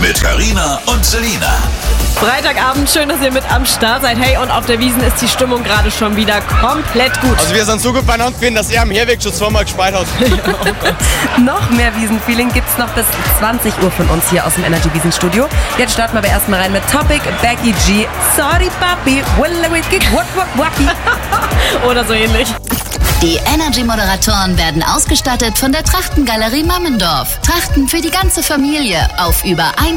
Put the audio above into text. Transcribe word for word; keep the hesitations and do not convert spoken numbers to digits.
mit Carina und Selina. Freitagabend, schön, dass ihr mit am Start seid. Hey, und auf der Wiesn ist die Stimmung gerade schon wieder komplett gut. Also wir sind so gut beieinander gewesen, dass er am Herweg schon zweimal gespeit hat. Noch mehr Wiesn-Feeling gibt's noch bis zwanzig Uhr von uns hier aus dem Energy Wiesn Studio. Jetzt starten wir aber erstmal rein mit Topic, Becky G. Sorry, Papi, Oder so ähnlich. Die Energy-Moderatoren werden ausgestattet von der Trachtengalerie Mammendorf. Trachten für die ganze Familie auf über